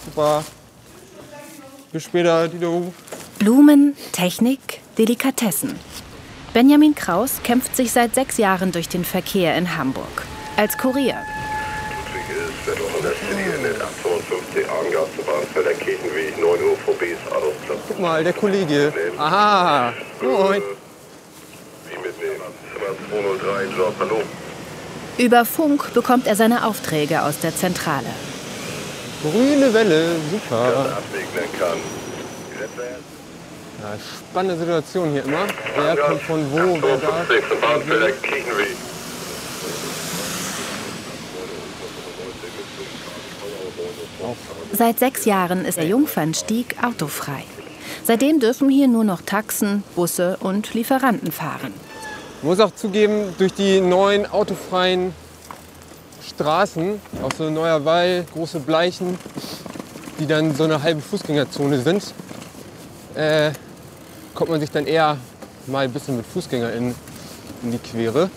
Super. Bis später, Dido. Blumen, Technik, Delikatessen. Benjamin Kraus kämpft sich seit 6 Jahren durch den Verkehr in Hamburg. Als Kurier. Guck mal, der Kollege. Aha. Moin. Über Funk bekommt er seine Aufträge aus der Zentrale. Grüne Welle, super. Ja, spannende Situation hier immer. Wer kommt von wo, wer darf. Seit 6 Jahren ist der Jungfernstieg autofrei. Seitdem dürfen hier nur noch Taxen, Busse und Lieferanten fahren. Ich muss auch zugeben, durch die neuen autofreien Straßen, auch so neuer Wall, große Bleichen, die dann so eine halbe Fußgängerzone sind, kommt man sich dann eher mal ein bisschen mit Fußgängern in die Quere.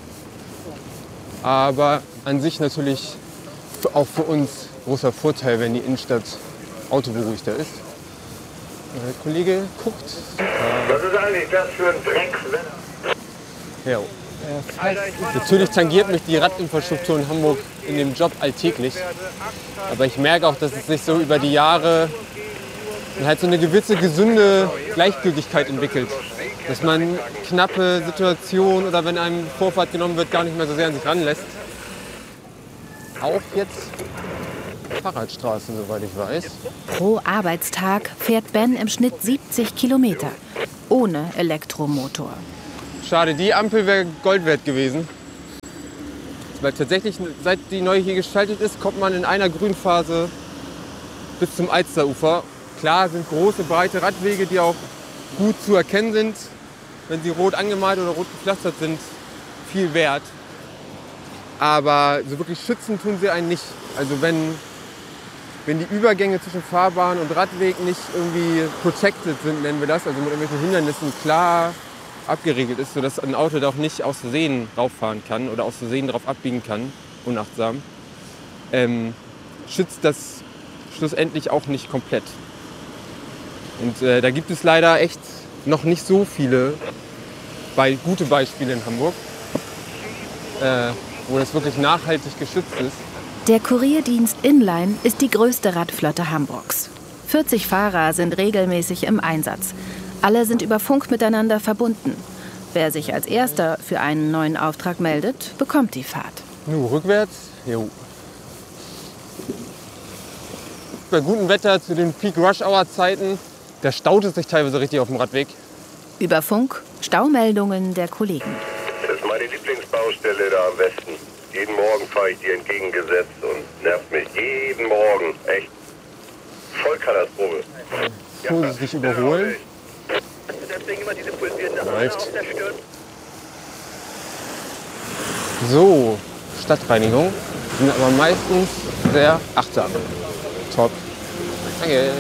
Aber an sich natürlich auch für uns großer Vorteil, wenn die Innenstadt autoberuhigter ist. Der Kollege guckt. Was ist eigentlich das für ein Dreckswetter? Ja. Natürlich tangiert mich die Radinfrastruktur in Hamburg in dem Job alltäglich. Aber ich merke auch, dass es sich so über die Jahre halt so eine gewisse gesunde Gleichgültigkeit entwickelt. Dass man knappe Situationen oder wenn einem Vorfahrt genommen wird, gar nicht mehr so sehr an sich ranlässt. Auch jetzt Fahrradstraßen, soweit ich weiß. Pro Arbeitstag fährt Ben im Schnitt 70 Kilometer. Ohne Elektromotor. Schade, die Ampel wäre Gold wert gewesen. Weil tatsächlich, seit die neu hier gestaltet ist, kommt man in einer Grünphase bis zum Alsterufer. Klar sind große, breite Radwege, die auch gut zu erkennen sind, wenn sie rot angemalt oder rot gepflastert sind, viel wert. Aber so wirklich schützen tun sie einen nicht. Also wenn die Übergänge zwischen Fahrbahn und Radweg nicht irgendwie protected sind, nennen wir das, also mit irgendwelchen Hindernissen klar abgeregelt ist, sodass ein Auto da auch nicht aus Versehen rauffahren kann oder aus Versehen drauf abbiegen kann, unachtsam, schützt das schlussendlich auch nicht komplett. Und da gibt es leider echt noch nicht so viele gute Beispiele in Hamburg, wo das wirklich nachhaltig geschützt ist. Der Kurierdienst Inline ist die größte Radflotte Hamburgs. 40 Fahrer sind regelmäßig im Einsatz. Alle sind über Funk miteinander verbunden. Wer sich als Erster für einen neuen Auftrag meldet, bekommt die Fahrt. Nur rückwärts? Jo. Bei gutem Wetter zu den Peak-Rush-Hour-Zeiten, da staut es sich teilweise richtig auf dem Radweg. Über Funk Staumeldungen der Kollegen. Das ist meine Lieblingsbaustelle da am Westen. Jeden Morgen fahre ich die entgegengesetzt und nervt mich jeden Morgen. Echt. Vollkatastrophe. Vorsichtig überholen. Reicht. So, Stadtreinigung. Sind aber meistens sehr achtsam. Top. Danke.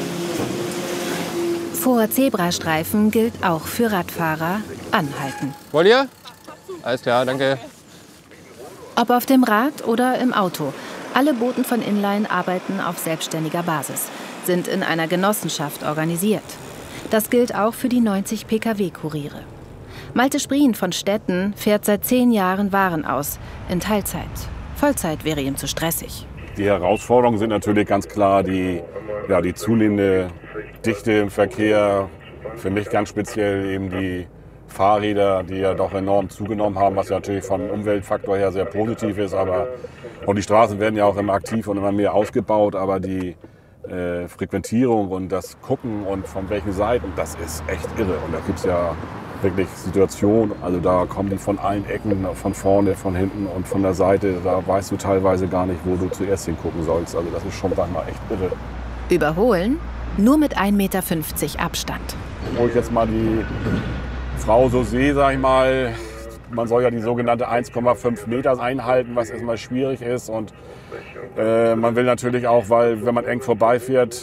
Vor Zebrastreifen gilt auch für Radfahrer anhalten. Wollt ihr? Alles klar, danke. Ob auf dem Rad oder im Auto. Alle Boten von Inline arbeiten auf selbstständiger Basis, sind in einer Genossenschaft organisiert. Das gilt auch für die 90 Pkw-Kuriere. Malte Sprien von Stetten fährt seit 10 Jahren Waren aus, in Teilzeit. Vollzeit wäre ihm zu stressig. Die Herausforderungen sind natürlich ganz klar die zunehmende Dichte im Verkehr. Für mich ganz speziell eben die Fahrräder, die ja doch enorm zugenommen haben, was ja natürlich vom Umweltfaktor her sehr positiv ist. Und die Straßen werden ja auch immer aktiv und immer mehr ausgebaut, aber die Frequentierung und das Gucken und von welchen Seiten, das ist echt irre. Und da gibt es ja wirklich Situationen, also da kommen die von allen Ecken, von vorne, von hinten und von der Seite. Da weißt du teilweise gar nicht, wo du zuerst hingucken sollst. Also das ist schon manchmal echt irre. Überholen nur mit 1,50 Meter Abstand. Wo ich jetzt mal die Frau so sehe, sag ich mal, man soll ja die sogenannte 1,5 Meter einhalten, was erstmal schwierig ist. Und man will natürlich auch, weil wenn man eng vorbeifährt,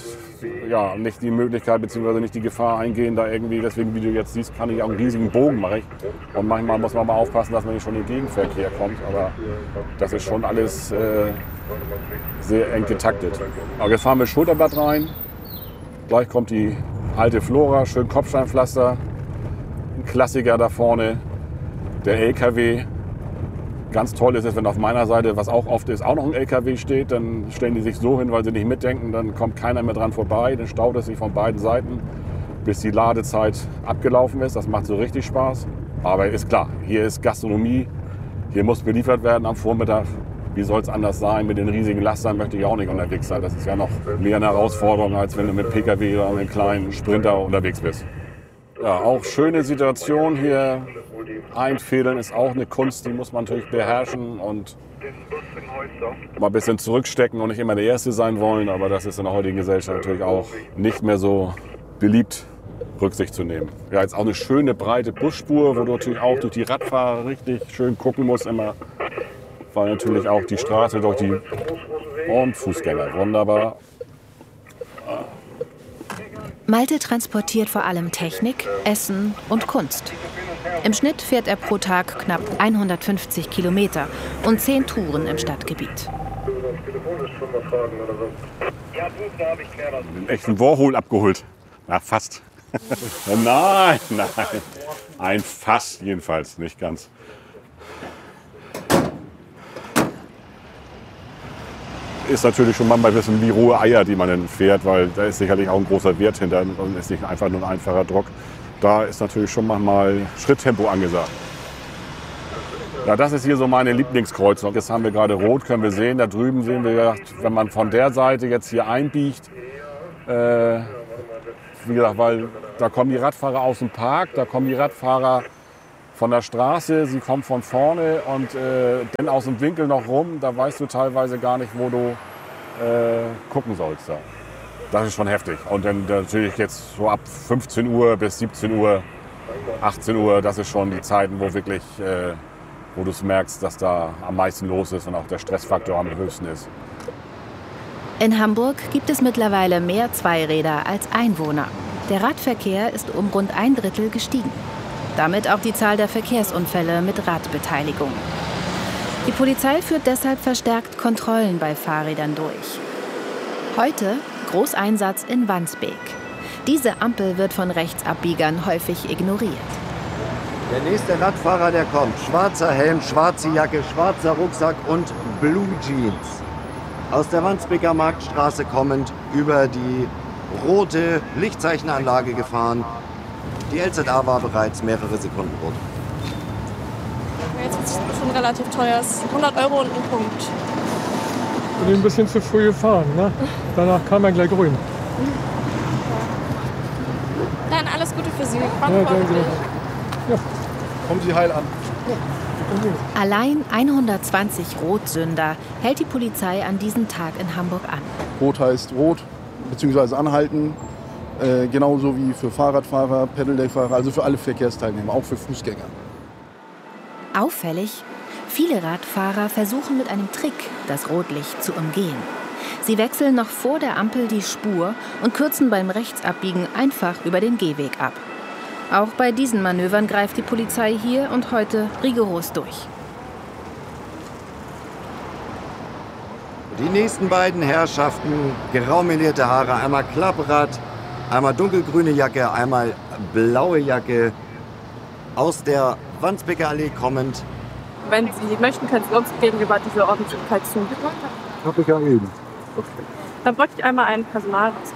ja, nicht die Möglichkeit bzw. nicht die Gefahr eingehen, da irgendwie, deswegen wie du jetzt siehst, kann ich auch einen riesigen Bogen machen. Und manchmal muss man mal aufpassen, dass man nicht schon in den Gegenverkehr kommt. Aber das ist schon alles sehr eng getaktet. Aber jetzt fahren wir Schulterblatt rein. Gleich kommt die alte Flora, schön Kopfsteinpflaster. Ein Klassiker da vorne, der LKW. Ganz toll ist es, wenn auf meiner Seite, was auch oft ist, auch noch ein LKW steht, dann stellen die sich so hin, weil sie nicht mitdenken, dann kommt keiner mehr dran vorbei, dann staut es sich von beiden Seiten, bis die Ladezeit abgelaufen ist. Das macht so richtig Spaß. Aber ist klar, hier ist Gastronomie, hier muss beliefert werden am Vormittag. Wie soll es anders sein? Mit den riesigen Lastern möchte ich auch nicht unterwegs sein. Das ist ja noch mehr eine Herausforderung, als wenn du mit PKW oder einem kleinen Sprinter unterwegs bist. Ja, auch schöne Situation hier. Einfädeln ist auch eine Kunst, die muss man natürlich beherrschen und mal ein bisschen zurückstecken und nicht immer der Erste sein wollen. Aber das ist in der heutigen Gesellschaft natürlich auch nicht mehr so beliebt, Rücksicht zu nehmen. Ja, jetzt auch eine schöne breite Busspur, wo du natürlich auch durch die Radfahrer richtig schön gucken musst immer. Weil natürlich auch die Straße durch die Fußgänger. Wunderbar. Malte transportiert vor allem Technik, Essen und Kunst. Im Schnitt fährt er pro Tag knapp 150 Kilometer und 10 Touren im Stadtgebiet. Den echten Warhol abgeholt. Na, fast. Nein. Ein Fass jedenfalls, nicht ganz. Ist natürlich schon manchmal ein bisschen wie rohe Eier, die man dann fährt, weil da ist sicherlich auch ein großer Wert hinter und ist nicht einfach nur ein einfacher Druck. Da ist natürlich schon manchmal Schritttempo angesagt. Ja, das ist hier so meine Lieblingskreuzung. Jetzt haben wir gerade rot, können wir sehen. Da drüben sehen wir, wenn man von der Seite jetzt hier einbiegt, wie gesagt, weil da kommen die Radfahrer aus dem Park, da kommen die Radfahrer von der Straße, sie kommen von vorne und dann aus dem Winkel noch rum, da weißt du teilweise gar nicht, wo du gucken sollst. Da. Das ist schon heftig. Und dann natürlich jetzt so ab 15 Uhr bis 17 Uhr, 18 Uhr, das ist schon die Zeiten, wo wirklich, wo du es merkst, dass da am meisten los ist und auch der Stressfaktor am höchsten ist. In Hamburg gibt es mittlerweile mehr Zweiräder als Einwohner. Der Radverkehr ist um rund 1/3 gestiegen. Damit auch die Zahl der Verkehrsunfälle mit Radbeteiligung. Die Polizei führt deshalb verstärkt Kontrollen bei Fahrrädern durch. Heute Großeinsatz in Wandsbek. Diese Ampel wird von Rechtsabbiegern häufig ignoriert. Der nächste Radfahrer, der kommt. Schwarzer Helm, schwarze Jacke, schwarzer Rucksack und Blue Jeans. Aus der Wandsbeker Marktstraße kommend über die rote Lichtzeichenanlage gefahren. Die LZA war bereits mehrere Sekunden rot. Jetzt ist es schon relativ teuer. Es ist 100 € und ein Punkt. Ich bin ein bisschen zu früh gefahren, ne? Danach kam er gleich grün. Dann alles Gute für Sie. Ja, danke. Ja. Kommen Sie heil an. Ja. Allein 120 Rotsünder hält die Polizei an diesem Tag in Hamburg an. Rot heißt rot, beziehungsweise anhalten. Genauso wie für Fahrradfahrer, Pedelec-Fahrer, also für alle Verkehrsteilnehmer, auch für Fußgänger. Auffällig, viele Radfahrer versuchen mit einem Trick, das Rotlicht zu umgehen. Sie wechseln noch vor der Ampel die Spur und kürzen beim Rechtsabbiegen einfach über den Gehweg ab. Auch bei diesen Manövern greift die Polizei hier und heute rigoros durch. Die nächsten beiden Herrschaften, graumelierte Haare, einmal Klapprad, einmal dunkelgrüne Jacke, einmal blaue Jacke, aus der Wandsbeker Allee kommend. Wenn Sie möchten, können Sie uns gegenüber diese Ordnungspolizei zu. Hab ich ja eben. Okay. Dann bräuchte ich einmal einen Personalausweis.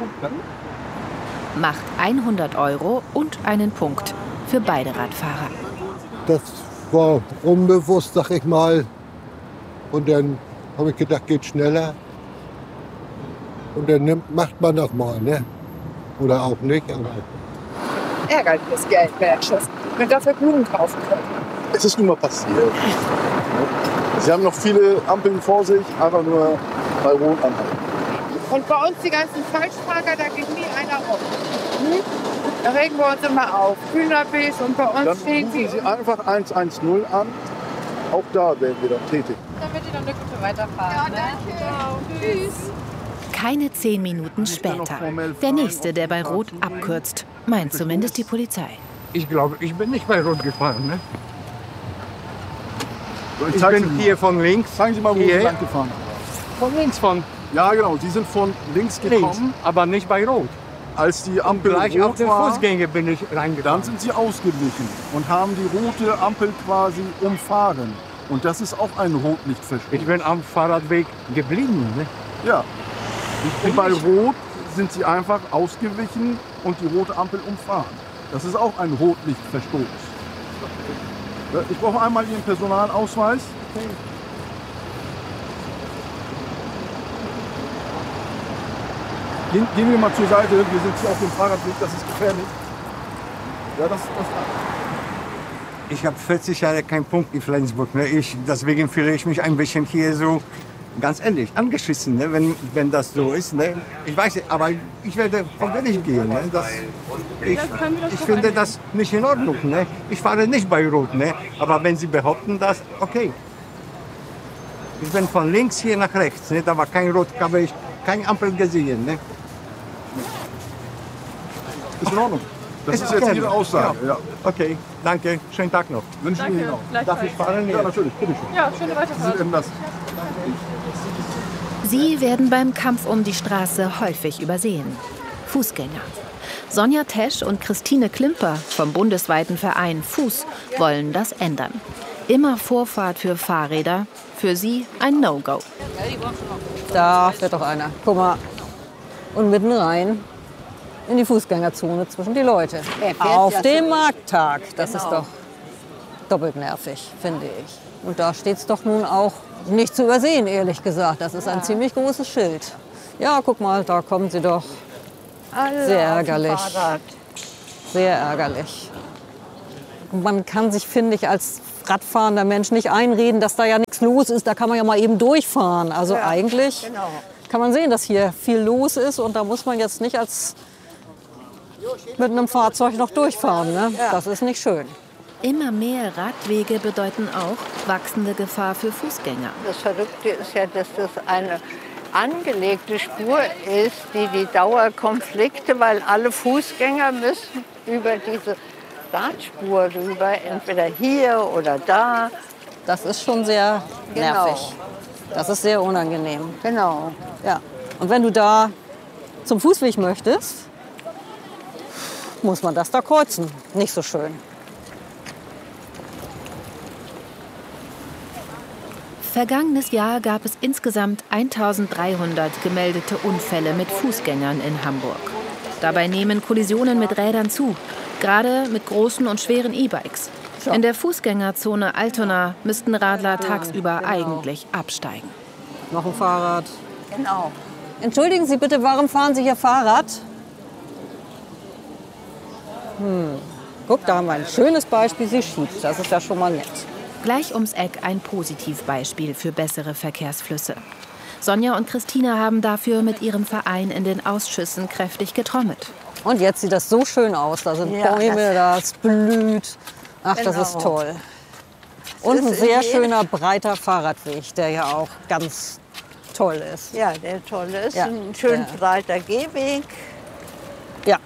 Macht 100 € und einen Punkt für beide Radfahrer. Das war unbewusst, sag ich mal. Und dann habe ich gedacht, geht schneller. Und dann macht man das mal, ne? Oder auch nicht. Aber ärgerliches Geld, Matches. Man dafür Blumen kaufen können. Es ist nun mal passiert. Sie haben noch viele Ampeln vor sich, aber nur bei Rot anhalten. Und bei uns die ganzen Falschparker, da geht nie einer rum. Da regen wir uns immer auf. Kühnerbes und bei uns Dann stehen rufen Sie einfach 110 an. Auch da werden wir dann tätig. Dann wird Ihnen noch eine gute Weiterfahrt. Ja, danke. Tschüss. Keine 10 Minuten später. Der nächste, der bei Rot abkürzt, meint zumindest die Polizei. Ich glaube, ich bin nicht bei Rot gefahren. Ne? Ich Ich bin hier von links. Zeigen Sie mal, wo Sie Hier. lang gefahren. Von links, von Ja, genau. Sie sind von links gekommen, links, aber nicht bei Rot. als die Ampel Gleich auf rot den war. Fußgänger bin ich Dann reingefahren. sind Sie ausgewichen und haben die rote Ampel quasi umfahren. Und das ist auch ein Rotlichtverstoß. Ich bin am Fahrradweg geblieben. Ne? Ja. Und bei Rot sind Sie einfach ausgewichen und die rote Ampel umfahren. Das ist auch ein Rotlichtverstoß. Ich brauche einmal Ihren Personalausweis. Gehen wir mal zur Seite. Wir sind hier auf dem Fahrradweg. Das ist gefährlich. Ja, das Ich habe 40 Jahre keinen Punkt in Flensburg. Ne? Deswegen fühle ich mich ein bisschen hier so, ganz ehrlich, angeschissen, ne? wenn das so ist. Ne? Ich weiß nicht, aber ich werde von Willig gehen. Ne? Ich finde das nicht in Ordnung. Ne? Ich fahre nicht bei Rot. Ne? Aber wenn Sie behaupten das, okay. Ich bin von links hier nach rechts. Ne? Da war kein Rot, habe ich keine Ampel gesehen. Ne? ist in Ordnung. Das ist jetzt okay. Ihre Aussage. Ja. Okay, danke. Schönen Tag noch. Wünsche Ihnen auch. Darf ich fahren? Ja, natürlich. Bitte schön. Ja, schöne Sie Weiterfahrt. sind eben das. Sie werden beim Kampf um die Straße häufig übersehen. Fußgänger. Sonja Tesch und Christine Klimper vom bundesweiten Verein Fuß wollen das ändern. Immer Vorfahrt für Fahrräder, für sie ein No-Go. Da fährt doch einer. Guck mal. Und mitten rein in die Fußgängerzone zwischen die Leute. Auf dem Markttag. Das ist doch doppelt nervig, finde ich. Und da steht es doch nun auch nicht zu übersehen, ehrlich gesagt. Das ist ein ziemlich großes Schild. Ja, guck mal, da kommen sie doch. Sehr ärgerlich. Sehr ärgerlich. Man kann sich, finde ich, als radfahrender Mensch nicht einreden, dass da ja nichts los ist. Da kann man ja mal eben durchfahren. Also eigentlich kann man sehen, dass hier viel los ist. Und da muss man jetzt nicht als mit einem Fahrzeug noch durchfahren. Ne? Das ist nicht schön. Immer mehr Radwege bedeuten auch wachsende Gefahr für Fußgänger. Das Verrückte ist ja, dass das eine angelegte Spur ist, die Dauerkonflikte, weil alle Fußgänger müssen über diese Radspur rüber, entweder hier oder da. Das ist schon sehr nervig. Das ist sehr unangenehm. Genau. Ja. Und wenn du da zum Fußweg möchtest, muss man das da kreuzen. Nicht so schön. Vergangenes Jahr gab es insgesamt 1300 gemeldete Unfälle mit Fußgängern in Hamburg. Dabei nehmen Kollisionen mit Rädern zu, gerade mit großen und schweren E-Bikes. In der Fußgängerzone Altona müssten Radler tagsüber eigentlich absteigen. Noch ein Fahrrad. Genau. Entschuldigen Sie bitte, warum fahren Sie hier Fahrrad? Guck, da haben wir ein schönes Beispiel, sie schiebt. Das ist ja schon mal nett. Gleich ums Eck ein Positivbeispiel für bessere Verkehrsflüsse. Sonja und Christina haben dafür mit ihrem Verein in den Ausschüssen kräftig getrommelt. Und jetzt sieht das so schön aus. Da sind Bäume, das blüht. Ach, das ist toll. Und ein sehr schöner, breiter Fahrradweg, der ja auch ganz toll ist. Ja, der toll ist. Ja. Ein schön breiter Gehweg. Ja.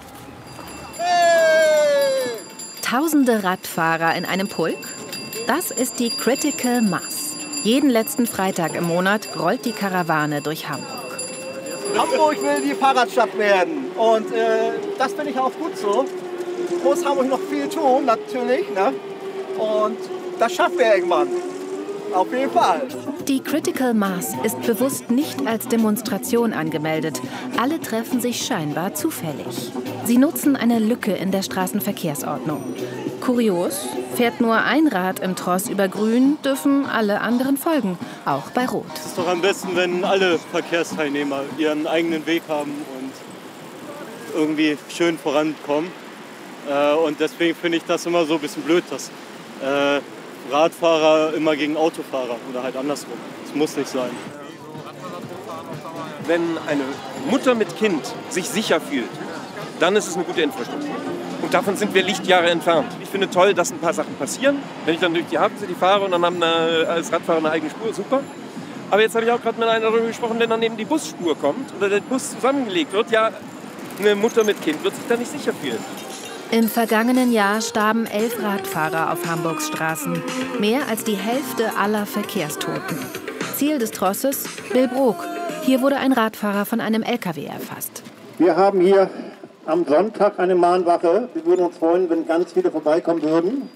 Tausende Radfahrer in einem Pulk? Das ist die Critical Mass. Jeden letzten Freitag im Monat rollt die Karawane durch Hamburg. Hamburg will die Fahrradstadt werden und das finde ich auch gut so. Muss Hamburg noch viel tun, natürlich. Ne? Und das schaffen wir irgendwann. Auf jeden Fall. Die Critical Mass ist bewusst nicht als Demonstration angemeldet. Alle treffen sich scheinbar zufällig. Sie nutzen eine Lücke in der Straßenverkehrsordnung. Kurios, fährt nur ein Rad im Tross über Grün, dürfen alle anderen folgen, auch bei Rot. Es ist doch am besten, wenn alle Verkehrsteilnehmer ihren eigenen Weg haben und irgendwie schön vorankommen. Und deswegen finde ich das immer so ein bisschen blöd, dass Radfahrer immer gegen Autofahrer oder halt andersrum. Das muss nicht sein. Wenn eine Mutter mit Kind sich sicher fühlt, dann ist es eine gute Infrastruktur. Und davon sind wir Lichtjahre entfernt. Ich finde toll, dass ein paar Sachen passieren. Wenn ich dann durch die Hafen City fahre und dann haben wir als Radfahrer eine eigene Spur, super. Aber jetzt habe ich auch gerade mit einer darüber gesprochen, wenn dann eben die Busspur kommt oder der Bus zusammengelegt wird, ja, eine Mutter mit Kind wird sich da nicht sicher fühlen. Im vergangenen Jahr starben 11 Radfahrer auf Hamburgs Straßen. Mehr als die Hälfte aller Verkehrstoten. Ziel des Trosses Billbrook. Hier wurde ein Radfahrer von einem LKW erfasst. Wir haben hier am Sonntag eine Mahnwache. Wir würden uns freuen, wenn ganz viele vorbeikommen würden.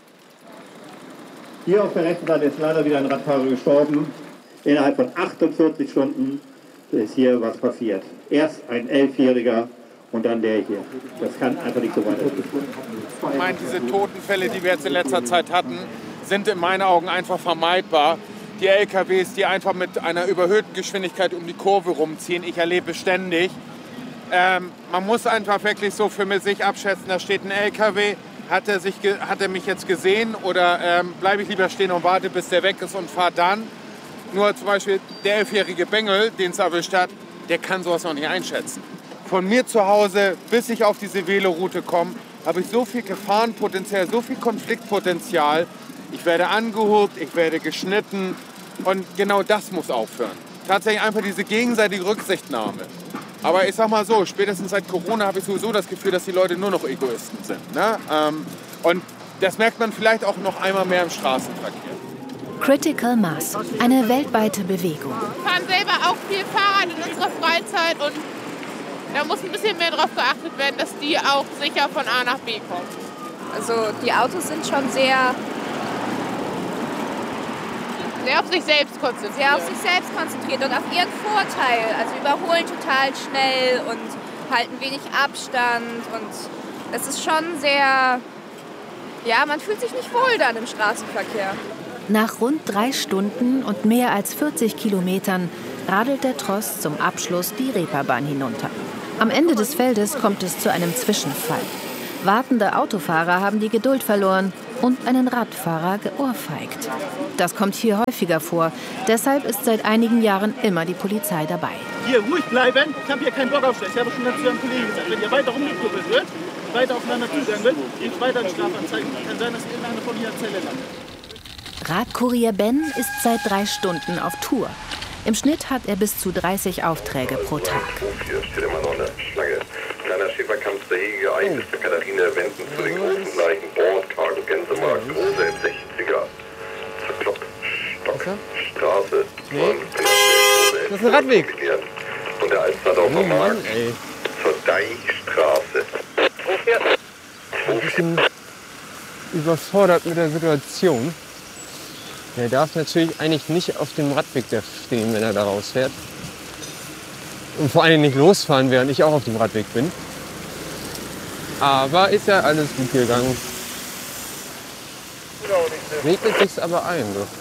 Hier auf der rechten Seite ist leider wieder ein Radfahrer gestorben. Innerhalb von 48 Stunden ist hier was passiert. Erst ein 11-Jähriger und dann der hier. Das kann einfach nicht so weitergehen. Ich meine, diese Totenfälle, die wir jetzt in letzter Zeit hatten, sind in meinen Augen einfach vermeidbar. Die LKWs, die einfach mit einer überhöhten Geschwindigkeit um die Kurve rumziehen, ich erlebe ständig. Man muss einfach wirklich so für sich abschätzen, da steht ein LKW, hat er mich jetzt gesehen oder bleibe ich lieber stehen und warte, bis der weg ist und fahre dann. Nur zum Beispiel der 11-jährige Bengel, den es erwischt hat, der kann sowas noch nicht einschätzen. Von mir zu Hause, bis ich auf diese Veloroute komme, habe ich so viel Gefahrenpotenzial, so viel Konfliktpotenzial. Ich werde angehupt, ich werde geschnitten und genau das muss aufhören. Tatsächlich einfach diese gegenseitige Rücksichtnahme. Aber ich sag mal so, spätestens seit Corona habe ich sowieso das Gefühl, dass die Leute nur noch Egoisten sind. Ne? Und das merkt man vielleicht auch noch einmal mehr im Straßenverkehr. Critical Mass, eine weltweite Bewegung. Wir fahren selber auch viel Fahrrad in unserer Freizeit und da muss ein bisschen mehr darauf geachtet werden, dass die auch sicher von A nach B kommen. Also die Autos sind schon sehr auf sich selbst konzentriert. Sehr auf sich selbst konzentriert und auf ihren Vorteil. Also überholen total schnell und halten wenig Abstand. Und es ist schon sehr, ja, man fühlt sich nicht wohl dann im Straßenverkehr. Nach rund 3 Stunden und mehr als 40 Kilometern radelt der Tross zum Abschluss die Reeperbahn hinunter. Am Ende des Feldes kommt es zu einem Zwischenfall. Wartende Autofahrer haben die Geduld verloren und einen Radfahrer geohrfeigt. Das kommt hier häufiger vor. Deshalb ist seit einigen Jahren immer die Polizei dabei. Hier ruhig bleiben. Ich habe hier keinen Bock auf Stress. Ich habe schon dazu einem Kollegen gesagt, wenn ihr weiter rumgekuppelt wird, weiter aufeinander zugegangen wird, geht weiter in Strafanzeigen. Kann sein, dass ihr in einer von hier Zelle landet. Radkurier Ben ist seit 3 Stunden auf Tour. Im Schnitt hat er bis zu 30 Aufträge pro Tag. Hier steht immer noch eine Schlange. Kleiner Schäferkampf der Hege, Einliste Katharina Wenden zu den großen Leichen, Bord, Kargen, Gänsemarkt, Große im 60er. Zerklopp, Stock, Straße. Das ist ein Radweg. Und der Alsterdorfer Markt zur Deichstraße. Ein bisschen überfordert mit der Situation. Der darf natürlich eigentlich nicht auf dem Radweg stehen, wenn er da rausfährt. Und vor allem nicht losfahren, während ich auch auf dem Radweg bin. Aber ist ja alles gut gegangen. Regnet sich's aber ein.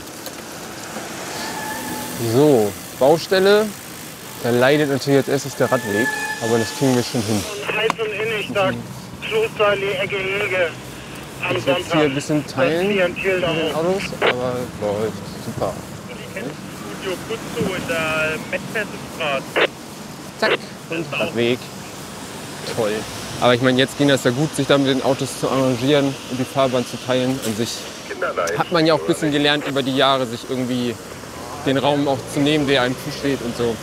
So, Baustelle. Da leidet natürlich als erstes der Radweg. Aber das kriegen wir schon hin. Heiß und innig, sagt Klosterallee, Ecke Hege. Am Ich werde hier ein bisschen teilen mit den Autos, aber läuft super. Ich kenne das Studio Kutzo in der Mettfertigstraße. Zack, und Radweg. Toll. Aber ich meine, jetzt ging das ja gut, sich da mit den Autos zu arrangieren und die Fahrbahn zu teilen. An sich hat man ja auch ein bisschen gelernt über die Jahre, sich irgendwie den Raum auch zu nehmen, der einem zusteht und so.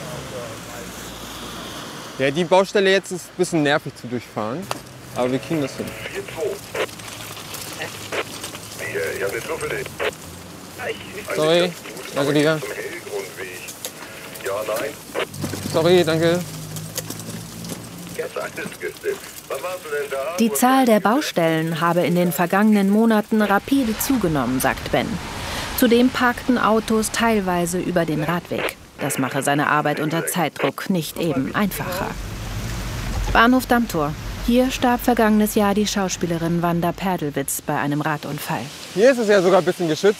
Ja, die Baustelle jetzt ist ein bisschen nervig zu durchfahren, aber wir kriegen das hin. Sorry, danke dir. Sorry, danke. Die Zahl der Baustellen habe in den vergangenen Monaten rapide zugenommen, sagt Ben. Zudem parkten Autos teilweise über den Radweg. Das mache seine Arbeit unter Zeitdruck nicht eben einfacher. Bahnhof Dammtor. Hier starb vergangenes Jahr die Schauspielerin Wanda Perdelwitz bei einem Radunfall. Hier ist es ja sogar ein bisschen geschützt.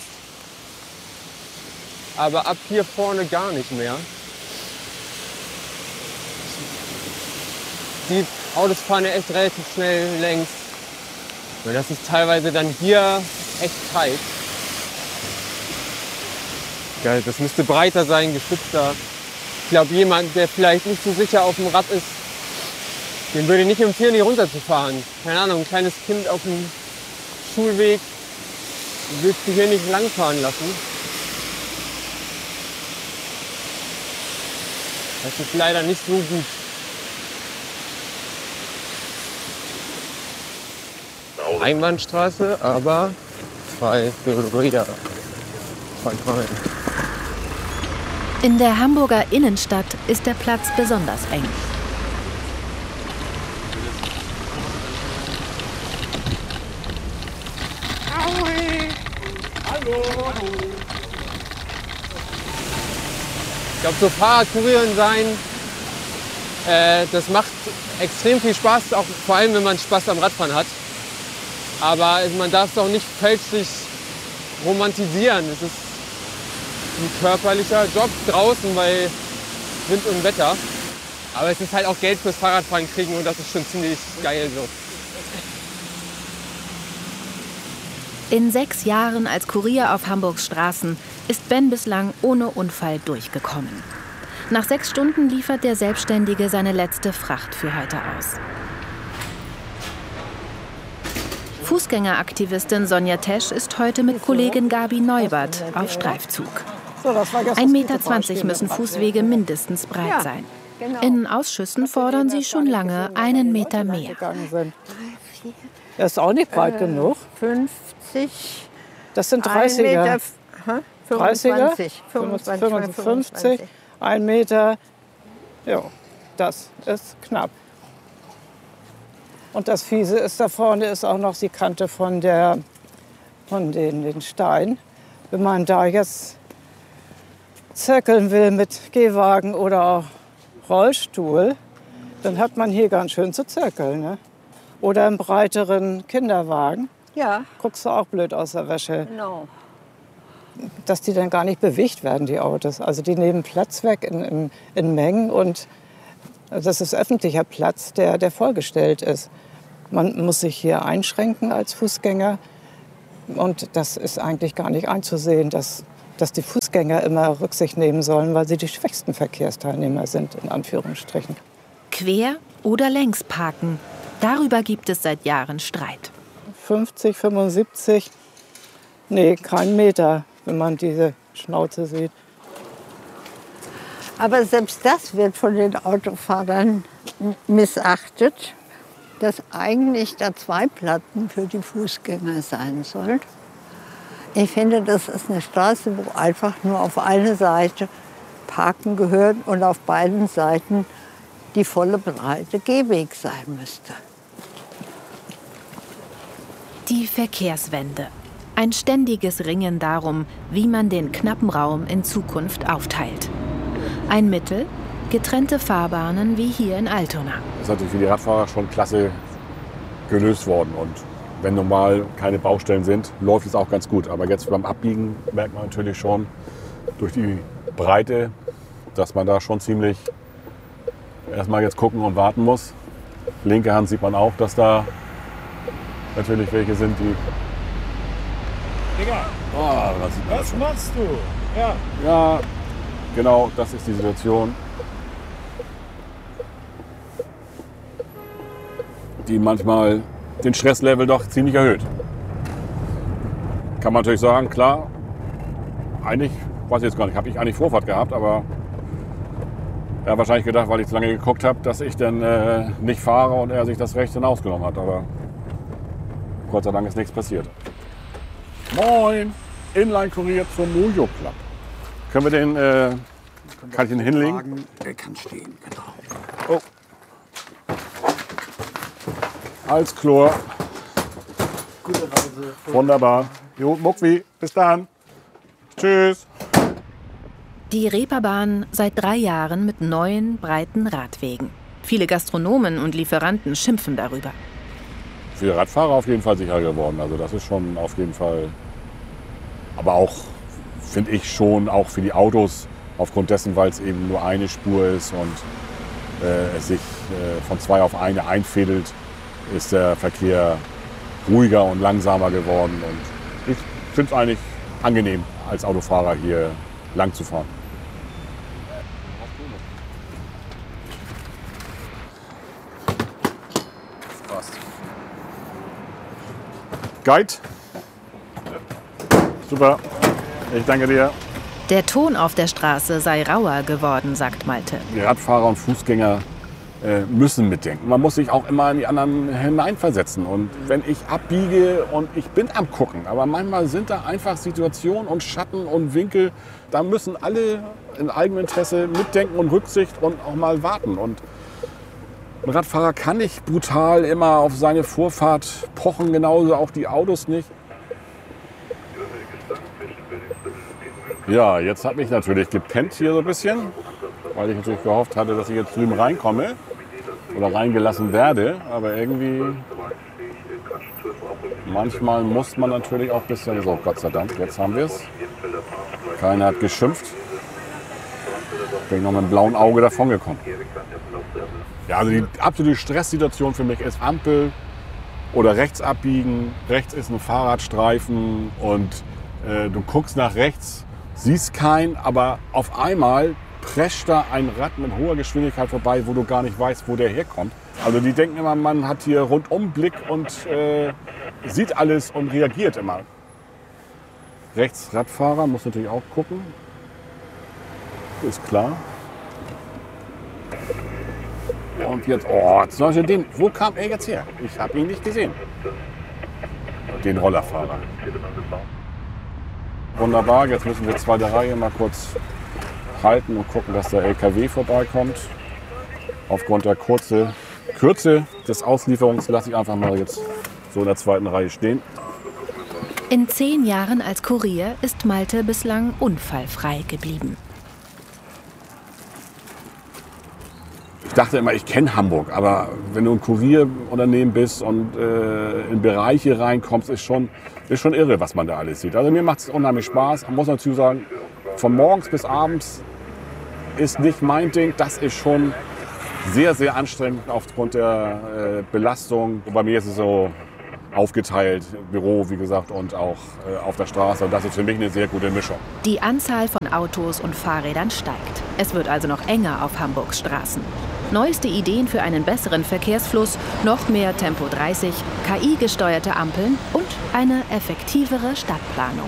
Aber ab hier vorne gar nicht mehr. Die Autos fahren ja echt relativ schnell längs. Und das ist teilweise dann hier echt tight. Geil, das müsste breiter sein, geschützter. Ich glaube, jemand, der vielleicht nicht so sicher auf dem Rad ist, dem würde ich nicht empfehlen, hier runterzufahren. Keine Ahnung, ein kleines Kind auf dem Schulweg willst du hier nicht langfahren lassen. Das ist leider nicht so gut. Einbahnstraße, aber frei für Räder. In der Hamburger Innenstadt ist der Platz besonders eng. Ich glaube, so Fahrradkurierin sein, das macht extrem viel Spaß, auch vor allem, wenn man Spaß am Radfahren hat. Aber man darf es auch nicht fälschlich romantisieren. Es ist ein körperlicher Job draußen bei Wind und Wetter. Aber es ist halt auch Geld fürs Fahrradfahren kriegen und das ist schon ziemlich geil so. In 6 Jahren als Kurier auf Hamburgs Straßen ist Ben bislang ohne Unfall durchgekommen. Nach 6 Stunden liefert der Selbstständige seine letzte Fracht für heute aus. Fußgängeraktivistin Sonja Tesch ist heute mit Kollegin Gabi Neubert auf Streifzug. 1,20 Meter müssen Fußwege mindestens breit sein. In Ausschüssen fordern sie schon lange 1 Meter mehr. Das ist auch nicht breit genug. 50. Das sind 30er. 25. 55. 1 Meter. Ja, das ist knapp. Und das Fiese ist, da vorne ist auch noch die Kante von den Steinen. Wenn man da jetzt zirkeln will mit Gehwagen oder auch Rollstuhl, dann hat man hier ganz schön zu zirkeln. Ne? Oder im breiteren Kinderwagen. Ja. Guckst du auch blöd aus der Wäsche. Genau. Dass die dann gar nicht bewegt werden, die Autos. Also die nehmen Platz weg in Mengen und das ist öffentlicher Platz, der vollgestellt ist. Man muss sich hier einschränken als Fußgänger und das ist eigentlich gar nicht einzusehen, dass die Fußgänger immer Rücksicht nehmen sollen, weil sie die schwächsten Verkehrsteilnehmer sind, in Anführungsstrichen. Quer oder längs parken, darüber gibt es seit Jahren Streit. 50, 75, nee, kein Meter, wenn man diese Schnauze sieht. Aber selbst das wird von den Autofahrern missachtet, dass eigentlich da 2 Platten für die Fußgänger sein sollen. Ich finde, das ist eine Straße, wo einfach nur auf eine Seite parken gehört und auf beiden Seiten die volle breite Gehweg sein müsste. Die Verkehrswende. Ein ständiges Ringen darum, wie man den knappen Raum in Zukunft aufteilt. Ein Mittel, getrennte Fahrbahnen wie hier in Altona. Das ist natürlich für die Radfahrer schon klasse gelöst worden. Und wenn normal keine Baustellen sind, läuft es auch ganz gut. Aber jetzt beim Abbiegen merkt man natürlich schon durch die Breite, dass man da schon ziemlich erstmal jetzt gucken und warten muss. Linke Hand sieht man auch, dass da natürlich welche sind, die... Digga, was machst du? Ja. Ja, genau, das ist die Situation, die manchmal den Stresslevel doch ziemlich erhöht. Kann man natürlich sagen, klar, eigentlich, weiß ich jetzt gar nicht, habe ich eigentlich Vorfahrt gehabt, aber er hat wahrscheinlich gedacht, weil ich zu lange geguckt habe, dass ich dann nicht fahre und er sich das Recht dann ausgenommen hat, aber Gott sei Dank ist nichts passiert. Moin, Inline-Kurier zum Mojo Club. Können wir den, kann ich den hinlegen? Der kann stehen, genau. Oh. Als Chlor. Gute Reise. Wunderbar. Jo, Muckwi, bis dann. Tschüss. Die Reeperbahn seit 3 Jahren mit neuen, breiten Radwegen. Viele Gastronomen und Lieferanten schimpfen darüber. Für die Radfahrer auf jeden Fall sicherer geworden. Also das ist schon auf jeden Fall, aber auch, finde ich schon, auch für die Autos, aufgrund dessen, weil es eben nur eine Spur ist und es sich von 2 auf eine einfädelt, ist der Verkehr ruhiger und langsamer geworden. Und ich finde es eigentlich angenehm, als Autofahrer hier lang zu fahren. Guide? Super, ich danke dir. Der Ton auf der Straße sei rauer geworden, sagt Malte. Die Radfahrer und Fußgänger müssen mitdenken. Man muss sich auch immer in die anderen hineinversetzen. Und wenn ich abbiege und ich bin am Gucken, aber manchmal sind da einfach Situationen und Schatten und Winkel, da müssen alle in eigenem Interesse mitdenken und Rücksicht und auch mal warten. Und ein Radfahrer kann nicht brutal immer auf seine Vorfahrt pochen, genauso auch die Autos nicht. Ja, jetzt habe ich natürlich gepennt hier so ein bisschen, weil ich natürlich gehofft hatte, dass ich jetzt drüben reinkomme oder reingelassen werde. Aber irgendwie, manchmal muss man natürlich auch ein bisschen, so Gott sei Dank, jetzt haben wir es. Keiner hat geschimpft. Bin ich noch mit einem blauen Auge davon gekommen. Ja, also die absolute Stresssituation für mich ist Ampel oder rechts abbiegen. Rechts ist ein Fahrradstreifen und du guckst nach rechts, siehst keinen, aber auf einmal prescht da ein Rad mit hoher Geschwindigkeit vorbei, wo du gar nicht weißt, wo der herkommt. Also die denken immer, man hat hier rundum Blick und sieht alles und reagiert immer. Rechts Radfahrer muss natürlich auch gucken. Ist klar. Und jetzt, jetzt soll ich den, wo kam er jetzt her? Ich habe ihn nicht gesehen. Den Rollerfahrer. Wunderbar, jetzt müssen wir zweite Reihe mal kurz halten und gucken, dass der LKW vorbeikommt. Aufgrund der Kürze des Auslieferungs lasse ich einfach mal jetzt so in der zweiten Reihe stehen. In 10 Jahren als Kurier ist Malte bislang unfallfrei geblieben. Ich dachte immer, ich kenne Hamburg, aber wenn du ein Kurierunternehmen bist und in Bereiche reinkommst, ist schon irre, was man da alles sieht. Also mir macht es unheimlich Spaß. Man muss dazu sagen, von morgens bis abends ist nicht mein Ding. Das ist schon sehr, sehr anstrengend aufgrund der Belastung. Und bei mir ist es so aufgeteilt, Büro, wie gesagt, und auch auf der Straße. Und das ist für mich eine sehr gute Mischung. Die Anzahl von Autos und Fahrrädern steigt. Es wird also noch enger auf Hamburgs Straßen. Neueste Ideen für einen besseren Verkehrsfluss, noch mehr Tempo 30, KI-gesteuerte Ampeln und eine effektivere Stadtplanung.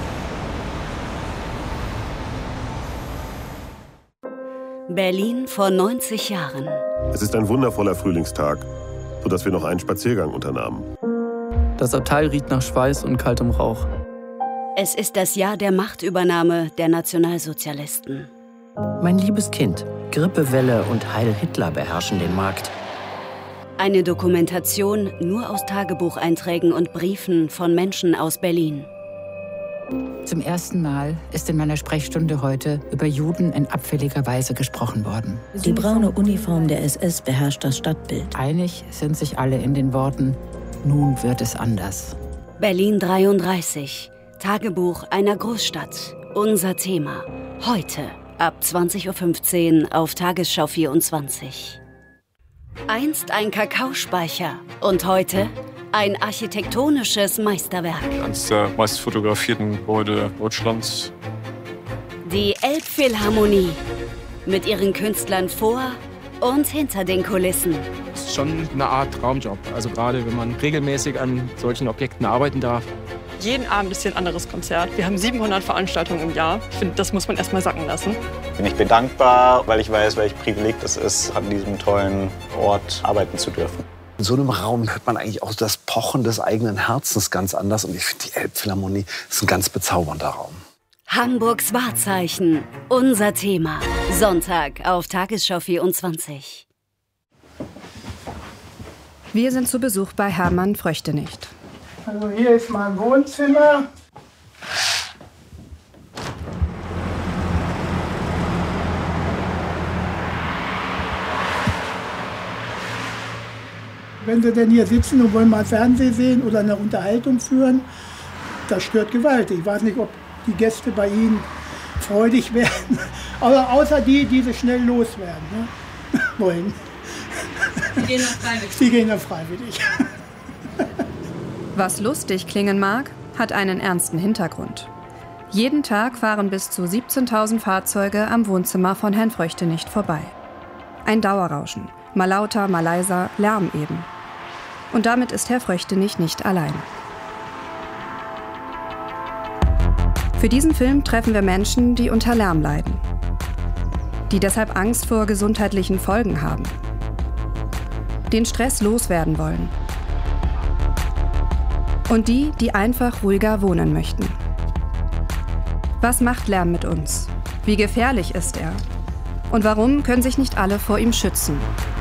Berlin vor 90 Jahren. Es ist ein wundervoller Frühlingstag, sodass wir noch einen Spaziergang unternahmen. Das Abteil riecht nach Schweiß und kaltem Rauch. Es ist das Jahr der Machtübernahme der Nationalsozialisten. Mein liebes Kind, Grippewelle und Heil Hitler beherrschen den Markt. Eine Dokumentation nur aus Tagebucheinträgen und Briefen von Menschen aus Berlin. Zum ersten Mal ist in meiner Sprechstunde heute über Juden in abfälliger Weise gesprochen worden. Die braune Uniform der SS beherrscht das Stadtbild. Einig sind sich alle in den Worten, nun wird es anders. Berlin 33. Tagebuch einer Großstadt. Unser Thema. Heute ab 20:15 Uhr auf Tagesschau 24. Einst ein Kakaospeicher und heute ein architektonisches Meisterwerk. Eines der meist fotografierten Gebäude Deutschlands. Die Elbphilharmonie mit ihren Künstlern vor und hinter den Kulissen. Es ist schon eine Art Traumjob. Also gerade wenn man regelmäßig an solchen Objekten arbeiten darf. Jeden Abend ist hier ein anderes Konzert. Wir haben 700 Veranstaltungen im Jahr. Ich finde, das muss man erst mal sacken lassen. Ich bin dankbar, weil ich weiß, welch Privileg es ist, an diesem tollen Ort arbeiten zu dürfen. In so einem Raum hört man eigentlich auch das Pochen des eigenen Herzens ganz anders. Und ich finde, die Elbphilharmonie ist ein ganz bezaubernder Raum. Hamburgs Wahrzeichen. Unser Thema. Sonntag auf Tagesschau 24. Wir sind zu Besuch bei Hermann Fröchtenicht. Also hier ist mein Wohnzimmer. Wenn Sie denn hier sitzen und wollen mal Fernsehen sehen oder eine Unterhaltung führen, das stört gewaltig. Ich weiß nicht, ob die Gäste bei Ihnen freudig werden, aber außer die sie schnell loswerden, ne? Wollen. Die gehen dann freiwillig. Die gehen dann freiwillig. Was lustig klingen mag, hat einen ernsten Hintergrund. Jeden Tag fahren bis zu 17.000 Fahrzeuge am Wohnzimmer von Herrn Fröchtenicht vorbei. Ein Dauerrauschen, mal lauter, mal leiser, Lärm eben. Und damit ist Herr Fröchtenicht nicht allein. Für diesen Film treffen wir Menschen, die unter Lärm leiden, die deshalb Angst vor gesundheitlichen Folgen haben, den Stress loswerden wollen und die, die einfach ruhiger wohnen möchten. Was macht Lärm mit uns? Wie gefährlich ist er? Und warum können sich nicht alle vor ihm schützen?